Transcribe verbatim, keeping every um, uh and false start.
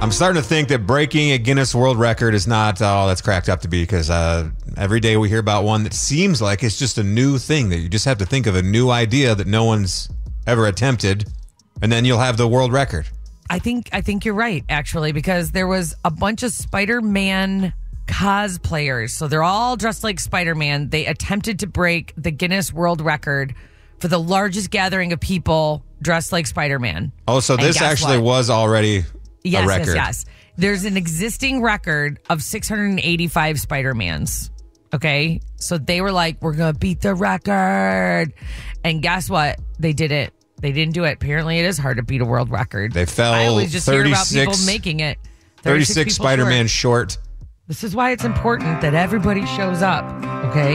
I'm starting to think that breaking a Guinness World Record is not all that's cracked up to be, because uh, every day we hear about one that seems like it's just a new thing, that you just have to think of a new idea that no one's ever attempted, and then you'll have the world record. I think I think you're right, actually, because there was a bunch of Spider-Man cosplayers. So they're all dressed like Spider-Man. They attempted to break the Guinness World Record for the largest gathering of people dressed like Spider-Man. Oh, so this actually what? was already yes, a record. Yes, yes. There's an existing record of six hundred eighty-five Spider-Mans. Okay? So they were like, we're going to beat the record. And guess what? They did it. They didn't do it. Apparently, it is hard to beat a world record. They fell I always just hear about people making it. thirty-six Spider-Man short. short. This is why it's important that everybody shows up, okay?